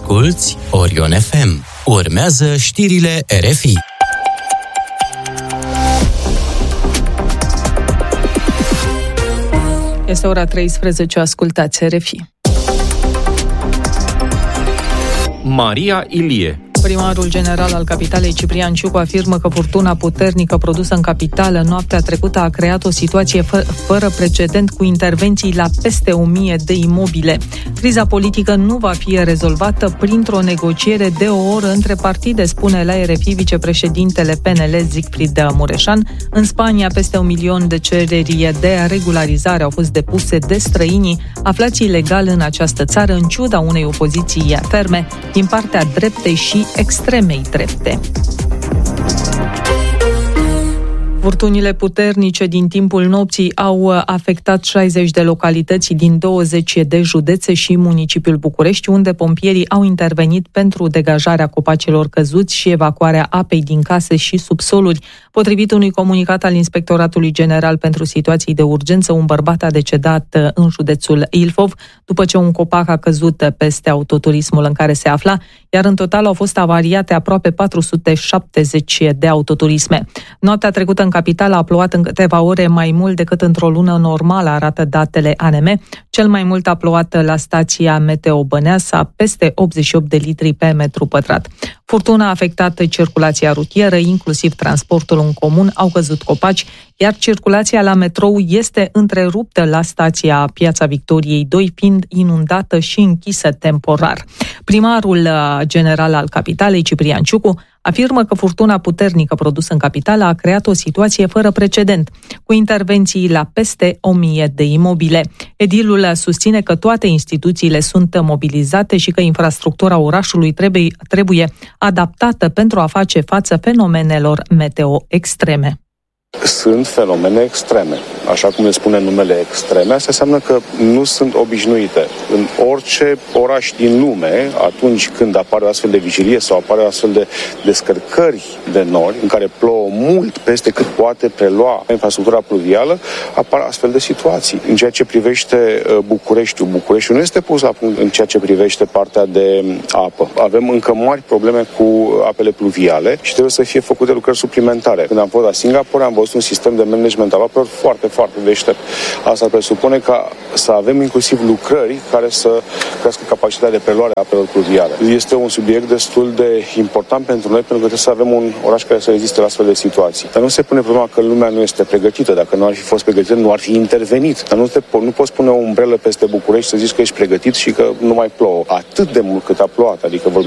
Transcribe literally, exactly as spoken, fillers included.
Asculți Orion F M. Urmează știrile R F I. Este ora treisprezece, ascultați R F I. Maria Ilie. Primarul general al capitalei, Ciprian Ciucu, afirmă că furtuna puternică produsă în capitală noaptea trecută a creat o situație fă- fără precedent cu intervenții la peste o mie de imobile. Criza politică nu va fi rezolvată printr-o negociere de o oră între partide, spune la R F I vicepreședintele P N L Siegfried Mureșan. În Spania, peste un milion de cereri de regularizare au fost depuse de străinii aflați ilegal în această țară, în ciuda unei opoziții ferme din partea dreptei și extremei drepte. Furtunile puternice din timpul nopții au afectat șaizeci de localități din douăzeci de județe și municipiul București, unde pompierii au intervenit pentru degajarea copacilor căzuți și evacuarea apei din case și subsoluri. Potrivit unui comunicat al Inspectoratului General pentru Situații de Urgență, un bărbat a decedat în județul Ilfov după ce un copac a căzut peste autoturismul în care se afla, iar în total au fost avariate aproape patru sute șaptezeci de autoturisme. Noaptea trecută în capitală a plouat în câteva ore mai mult decât într-o lună normală, arată datele A N M. Cel mai mult a plouat la stația Meteo Băneasa, peste optzeci și opt de litri pe metru pătrat. Furtuna a afectat circulația rutieră, inclusiv transportul în comun, au căzut copaci, iar circulația la metrou este întreruptă la stația Piața Victoriei doi, fiind inundată și închisă temporar. Primarul general al capitalei, Ciprian Ciucu, afirmă că furtuna puternică produsă în capitală a creat o situație fără precedent, cu intervenții la peste o mie de imobile. Edilul susține că toate instituțiile sunt mobilizate și că infrastructura orașului trebuie, trebuie adaptată pentru a face față fenomenelor meteo extreme. Sunt fenomene extreme. Așa cum le spune numele extreme, asta înseamnă că nu sunt obișnuite. În orice oraș din lume, atunci când apare o astfel de vigilie sau apare o astfel de descărcări de nori, în care plouă mult peste cât poate prelua infrastructura pluvială, apar astfel de situații. În ceea ce privește Bucureștiul, Bucureștiul nu este pus la punct în ceea ce privește partea de apă. Avem încă mari probleme cu apele pluviale și trebuie să fie făcute lucrări suplimentare. Când am fost la Singapore, am văzut un sistem de management al apelor foarte, foarte deștept. Asta presupune ca să avem inclusiv lucrări care să crească capacitatea de preluare a apelor pluviale. Este un subiect destul de important pentru noi, pentru că trebuie să avem un oraș care să reziste la astfel de situații. Dar nu se pune problema că lumea nu este pregătită. Dacă nu ar fi fost pregătită, nu ar fi intervenit. Dar nu, te, nu poți pune o umbrelă peste București să zici că ești pregătit și că nu mai plouă. Atât de mult cât a plouat. Adică vorbim